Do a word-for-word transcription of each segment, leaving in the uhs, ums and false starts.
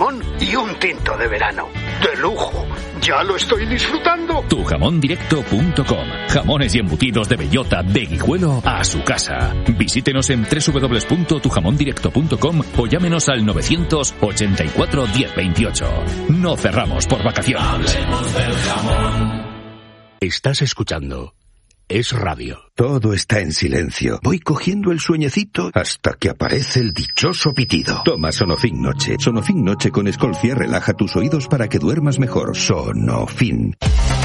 jamón y un tinto de verano. ¡De lujo! ¡Ya lo estoy disfrutando! tu jamón directo punto com. Jamones y embutidos de bellota de Guijuelo a su casa. Visítenos en doble u doble u doble u punto tu jamón directo punto com o llámenos al novecientos ochenta y cuatro diez veintiocho. No cerramos por vacaciones. Hablemos del jamón. Estás escuchando Es Radio. Todo está en silencio. Voy cogiendo el sueñecito hasta que aparece el dichoso pitido. Toma Sonofin Noche. Sonofin Noche con Escolcia relaja tus oídos para que duermas mejor. Sonofin.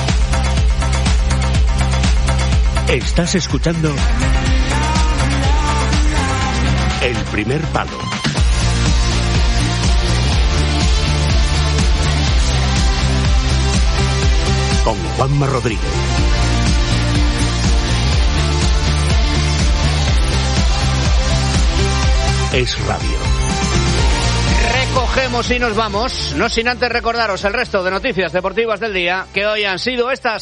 Estás escuchando El Primer Palo. Con Juanma Rodríguez. Es Radio. Recogemos y nos vamos, no sin antes recordaros el resto de noticias deportivas del día, que hoy han sido estas.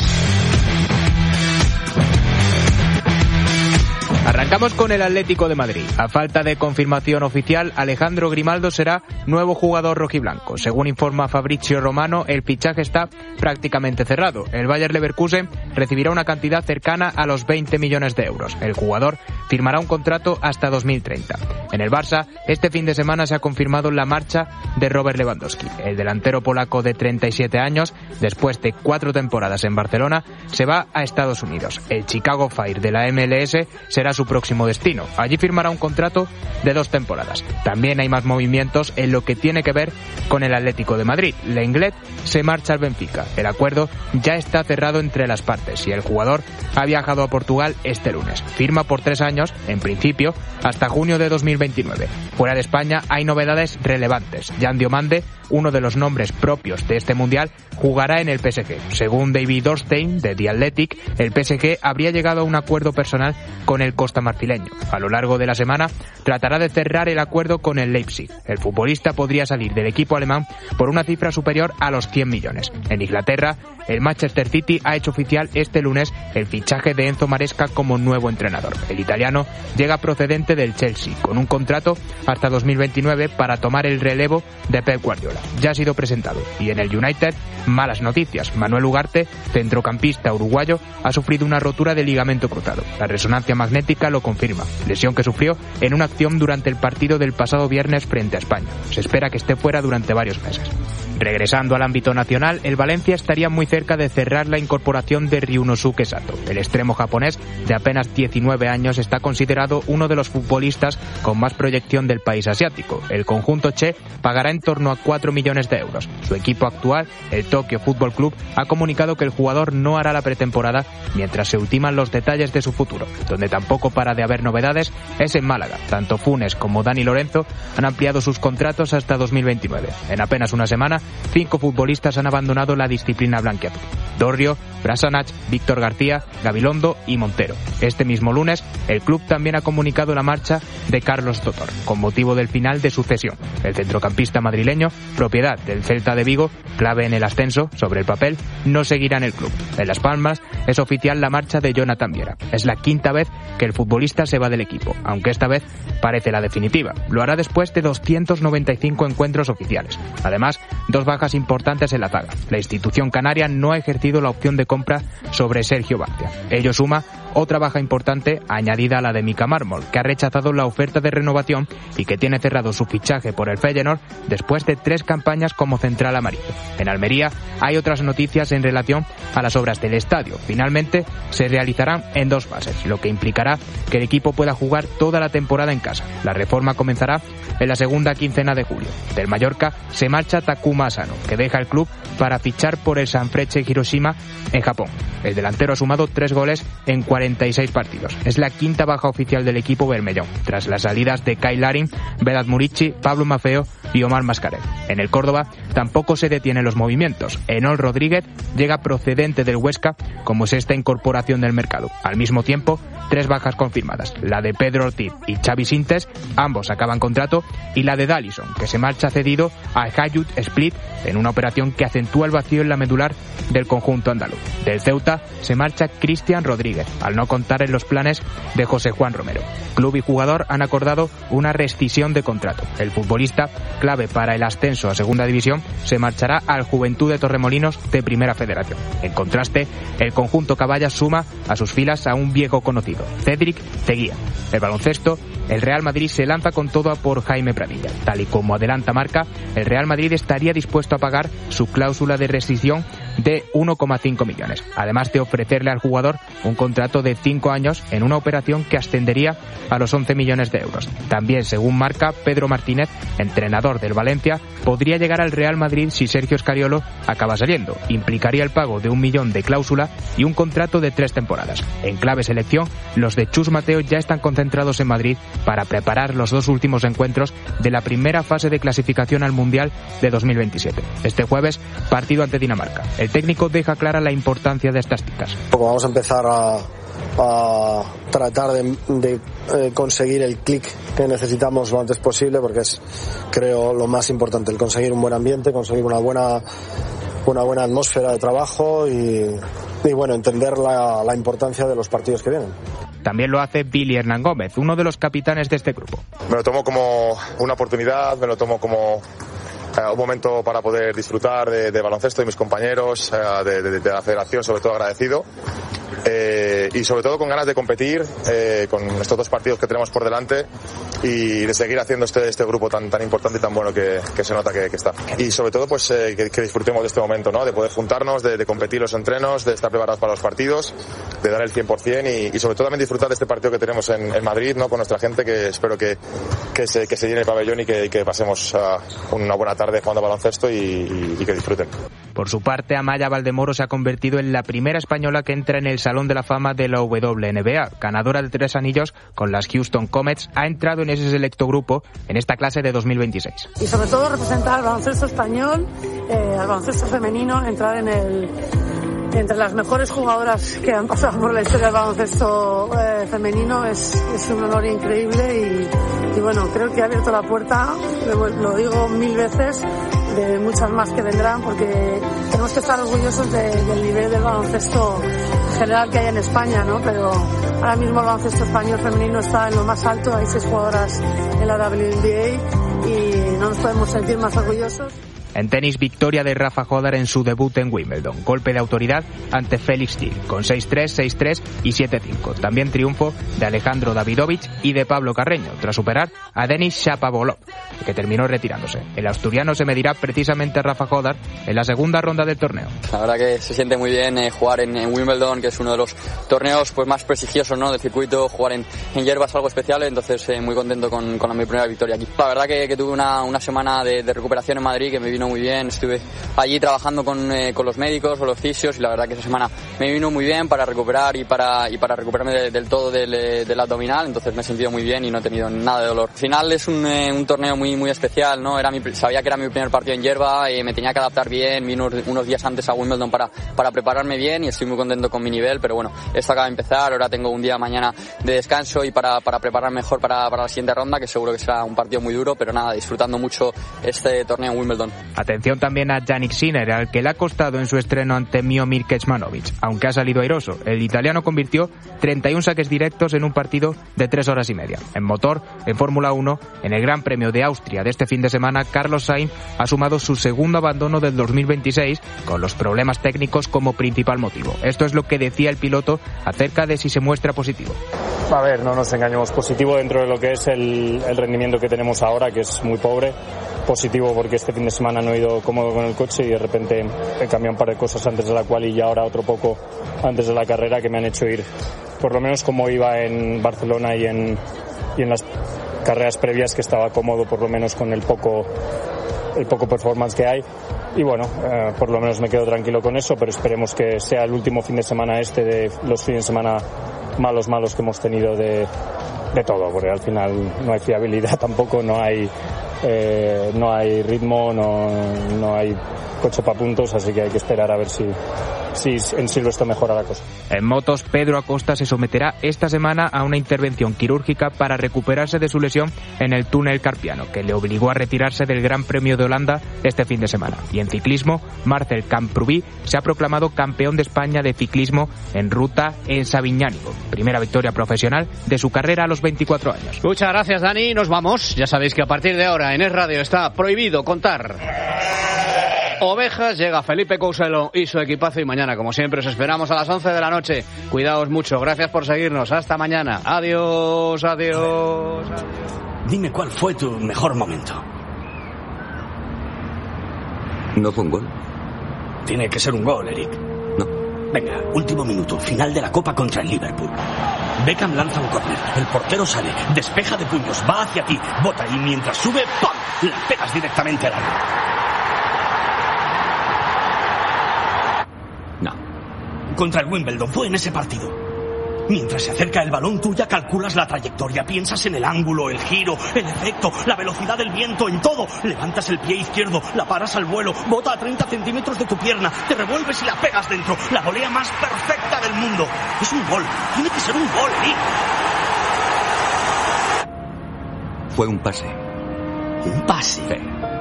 Arrancamos con el Atlético de Madrid. A falta de confirmación oficial, Alejandro Grimaldo será nuevo jugador rojiblanco. Según informa Fabrizio Romano, el fichaje está prácticamente cerrado. El Bayer Leverkusen recibirá una cantidad cercana a los veinte millones de euros. El jugador firmará un contrato hasta dos mil treinta. En el Barça, este fin de semana se ha confirmado la marcha de Robert Lewandowski. El delantero polaco de treinta y siete años, después de cuatro temporadas en Barcelona, se va a Estados Unidos. El Chicago Fire de la M L S será su próximo destino. Allí firmará un contrato de dos temporadas. También hay más movimientos en lo que tiene que ver con el Atlético de Madrid. Lenglet se marcha al Benfica. El acuerdo ya está cerrado entre las partes y el jugador ha viajado a Portugal este lunes. Firma por tres años, en principio, hasta junio de dos mil veintinueve. Fuera de España hay novedades relevantes. Jan Diomande, uno de los nombres propios de este mundial, jugará en el P S G. Según David Orstein, de The Athletic, el P S G habría llegado a un acuerdo personal con el costamarfileño. A lo largo de la semana tratará de cerrar el acuerdo con el Leipzig. El futbolista podría salir del equipo alemán por una cifra superior a los cien millones. En Inglaterra, el Manchester City ha hecho oficial este lunes el fichaje de Enzo Maresca como nuevo entrenador. El italiano llega procedente del Chelsea, con un contrato hasta dos mil veintinueve para tomar el relevo de Pep Guardiola. Ya ha sido presentado. Y en el United, malas noticias. Manuel Ugarte, centrocampista uruguayo, ha sufrido una rotura de ligamento cruzado. La resonancia magnética lo confirma. Lesión que sufrió en una acción durante el partido del pasado viernes frente a España. Se espera que esté fuera durante varios meses. Regresando al ámbito nacional, el Valencia estaría muy cerca de cerrar la incorporación de Ryunosuke Sato. El extremo japonés, de apenas diecinueve años, está considerado uno de los futbolistas con más proyección del país asiático. El conjunto che pagará en torno a cuatro millones de euros. Su equipo actual, el Tokyo Football Club, ha comunicado que el jugador no hará la pretemporada mientras se ultiman los detalles de su futuro. Donde tampoco para de haber novedades es en Málaga. Tanto Funes como Dani Lorenzo han ampliado sus contratos hasta dos mil veintinueve. En apenas una semana, cinco futbolistas han abandonado la disciplina blanquiazul: Dorrio, Brasanac, Víctor García, Gabilondo y Montero. Este mismo lunes, el club también ha comunicado la marcha de Carlos Totor, con motivo del final de su cesión. El centrocampista madrileño, propiedad del Celta de Vigo, clave en el ascenso, sobre el papel, no seguirá en el club. En Las Palmas es oficial la marcha de Jonathan Viera. Es la quinta vez que el futbolista se va del equipo, aunque esta vez parece la definitiva. Lo hará después de doscientos noventa y cinco encuentros oficiales. Además, dos bajas importantes en la zaga. La institución canaria no ha ejercido la opción de compra sobre Sergio Barcia. Ello suma otra baja importante añadida a la de Mika Mármol, que ha rechazado la oferta de renovación y que tiene cerrado su fichaje por el Feyenoord después de tres campañas como central amarillo. En Almería hay otras noticias en relación a las obras del estadio. Finalmente se realizarán en dos fases, lo que implicará que el equipo pueda jugar toda la temporada en casa. La reforma comenzará en la segunda quincena de julio. Del Mallorca se marcha Takuma Asano, que deja el club para fichar por el Sanfrecce Hiroshima en Japón. El delantero ha sumado tres goles en cuarenta y seis partidos. Es la quinta baja oficial del equipo bermellón, tras las salidas de Kyle Larin, Vedat Murici, Pablo Maffeo y Omar Mascarell. En el Córdoba tampoco se detienen los movimientos. Enol Rodríguez llega procedente del Huesca como sexta incorporación del mercado. Al mismo tiempo, tres bajas confirmadas. La de Pedro Ortiz y Xavi Sintes, ambos acaban contrato, y la de Dallison, que se marcha cedido a Hajduk Split en una operación que acentúa el vacío en la medular del conjunto andaluz. Del Ceuta se marcha Cristian Rodríguez, al no contar en los planes de José Juan Romero. Club y jugador han acordado una rescisión de contrato. El futbolista clave para el ascenso a Segunda División, se marchará al Juventud de Torremolinos de Primera Federación. En contraste, el conjunto Caballas suma a sus filas a un viejo conocido, Cédric Ceguía. El baloncesto, el Real Madrid se lanza con todo a por Jaime Pradilla. Tal y como adelanta Marca, el Real Madrid estaría dispuesto a pagar su cláusula de rescisión de uno coma cinco millones, además de ofrecerle al jugador un contrato de cinco años en una operación que ascendería a los once millones de euros. También, según Marca, Pedro Martínez, entrenador del Valencia, podría llegar al Real Madrid si Sergio Scariolo acaba saliendo. Implicaría el pago de un millón de cláusula y un contrato de tres temporadas. En clave selección, los de Chus Mateo ya están concentrados en Madrid para preparar los dos últimos encuentros de la primera fase de clasificación al Mundial de dos mil veintisiete. Este jueves, partido ante Dinamarca. El técnico deja clara la importancia de estas citas. Vamos a empezar a, a tratar de, de eh, conseguir el clic que necesitamos lo antes posible, porque es, creo, lo más importante, el conseguir un buen ambiente, conseguir una buena, una buena atmósfera de trabajo y, y bueno, entender la, la importancia de los partidos que vienen. También lo hace Billy Hernán Gómez, uno de los capitanes de este grupo. Me lo tomo como una oportunidad, me lo tomo como Uh, un momento para poder disfrutar de, de baloncesto de mis compañeros, uh, de, de, de la federación, sobre todo agradecido, eh, y sobre todo con ganas de competir eh, con estos dos partidos que tenemos por delante y de seguir haciendo este, este grupo tan, tan importante y tan bueno que, que se nota que, que está. Y sobre todo pues eh, que, que disfrutemos de este momento, ¿no? De poder juntarnos, de, de competir los entrenos, de estar preparados para los partidos, de dar el cien por ciento y, y sobre todo también disfrutar de este partido que tenemos en, en Madrid, ¿no? Con nuestra gente, que espero que, que, se, que se llene el pabellón y que, y que pasemos uh, una buena tarde de jugando baloncesto y, y, y que disfruten. Por su parte, Amaya Valdemoro se ha convertido en la primera española que entra en el Salón de la Fama de la W N B A. Ganadora de tres anillos con las Houston Comets, ha entrado en ese selecto grupo en esta clase de dos mil veintiséis. Y sobre todo representar al baloncesto español, eh, al baloncesto femenino, entrar en el entre las mejores jugadoras que han pasado por la historia del baloncesto eh, femenino es, es un honor increíble y, y bueno, creo que ha abierto la puerta, lo, lo digo mil veces, de muchas más que vendrán, porque tenemos que estar orgullosos de, del nivel del baloncesto general que hay en España, ¿no? Pero ahora mismo el baloncesto español femenino está en lo más alto, hay seis jugadoras en la W N B A y no nos podemos sentir más orgullosos. En tenis, victoria de Rafa Hodar en su debut en Wimbledon. Golpe de autoridad ante Félix Gil, con seis tres, seis tres y siete cinco. También triunfo de Alejandro Davidovich y de Pablo Carreño, tras superar a Denis Shapovalov, que terminó retirándose. El asturiano se medirá precisamente a Rafa Hodar en la segunda ronda del torneo. La verdad que se siente muy bien eh, jugar en, en Wimbledon, que es uno de los torneos pues más prestigiosos, ¿no?, del circuito. Jugar en, en hierba es algo especial, entonces eh, muy contento con, con mi primera victoria aquí. La verdad que, que tuve una, una semana de, de recuperación en Madrid que me vino muy bien. Estuve allí trabajando con, eh, con los médicos o los fisios y la verdad que esa semana me vino muy bien para recuperar y para, y para recuperarme de, del todo del, del abdominal, entonces me he sentido muy bien y no he tenido nada de dolor. Al final es un, eh, un torneo muy muy especial, ¿no? Era mi, sabía que era mi primer partido en hierba y me tenía que adaptar bien, vine unos, unos días antes a Wimbledon para, para prepararme bien y estoy muy contento con mi nivel, pero bueno, esto acaba de empezar, ahora tengo un día mañana de descanso y para, para prepararme mejor para, para la siguiente ronda, que seguro que será un partido muy duro, pero nada, disfrutando mucho este torneo en Wimbledon. Atención también a Yannick Sinner, al que le ha costado en su estreno ante Miomir Kecmanovic, aunque ha salido airoso. El italiano convirtió treinta y uno saques directos en un partido de tres horas y media. En motor, en Fórmula uno, en el Gran Premio de Austria de este fin de semana, Carlos Sainz ha sumado su segundo abandono del dos mil veintiséis, con los problemas técnicos como principal motivo. Esto es lo que decía el piloto acerca de si se muestra positivo. A ver, no nos engañemos, positivo dentro de lo que es el, el rendimiento que tenemos ahora, que es muy pobre. Positivo porque este fin de semana no he ido cómodo con el coche y de repente he cambiado un par de cosas antes de la quali y ahora otro poco antes de la carrera que me han hecho ir por lo menos como iba en Barcelona y en, y en las carreras previas, que estaba cómodo por lo menos con el poco el poco performance que hay y bueno, eh, por lo menos me quedo tranquilo con eso, pero esperemos que sea el último fin de semana este de los fines de semana malos malos que hemos tenido de, de todo, porque al final no hay fiabilidad tampoco, no hay Eh, no hay ritmo, no, no hay coche para puntos, así que hay que esperar a ver si, si en Silverstone mejora la cosa. En motos, Pedro Acosta se someterá esta semana a una intervención quirúrgica para recuperarse de su lesión en el túnel carpiano, que le obligó a retirarse del Gran Premio de Holanda este fin de semana. Y en ciclismo, Marcel Camprubí se ha proclamado campeón de España de ciclismo en ruta en Sabiñánigo. Primera victoria profesional de su carrera a los veinticuatro años. Muchas gracias, Dani. Nos vamos. Ya sabéis que a partir de ahora En Es Radio está prohibido contar ovejas. Llega Felipe Couselo y su equipazo y mañana, como siempre, os esperamos a las once de la noche. Cuidaos mucho, gracias por seguirnos. Hasta mañana. Adiós, adiós, adiós. Dime cuál fue tu mejor momento. ¿No fue un gol? Tiene que ser un gol, Eric. No. Venga, último minuto, final de la Copa contra el Liverpool. Beckham lanza un córner, el portero sale, despeja de puños, va hacia ti, bota y mientras sube, ¡pam!, la pegas directamente al área. No. Contra el Wimbledon, fue en ese partido. Mientras se acerca el balón, tú ya calculas la trayectoria, piensas en el ángulo, el giro, el efecto, la velocidad del viento, en todo. Levantas el pie izquierdo, la paras al vuelo, bota a treinta centímetros de tu pierna, te revuelves y la pegas dentro. La volea más perfecta del mundo. Es un gol, tiene que ser un gol, Eric. Fue un pase. ¿Un pase? Sí.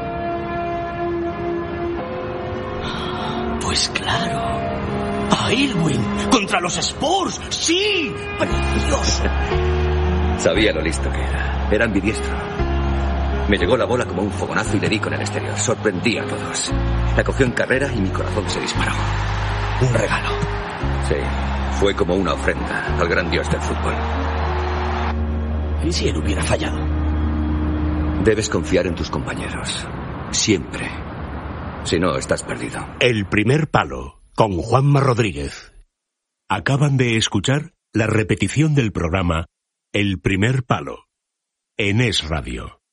Pues claro. ¡A Irwin! ¡Contra los Spurs! ¡Sí! ¡Precioso! Sabía lo listo que era. Era ambidiestro. Me llegó la bola como un fogonazo y le di con el exterior. Sorprendí a todos. La cogió en carrera y mi corazón se disparó. Un regalo. Sí. Fue como una ofrenda al gran dios del fútbol. ¿Y si él hubiera fallado? Debes confiar en tus compañeros. Siempre. Si no, estás perdido. El primer palo. Con Juanma Rodríguez. Acaban de escuchar la repetición del programa El primer palo en Es Radio.